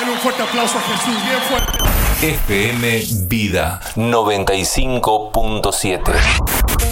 Dale un fuerte aplauso a Jesús, bien fuerte. FM Vida 95.7.